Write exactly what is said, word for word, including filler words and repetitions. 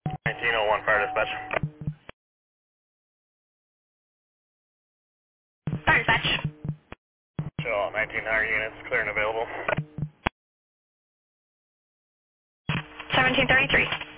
nineteen oh one fire dispatch. Fire dispatch. Show all nineteen higher units clear and available. seventeen thirty-three.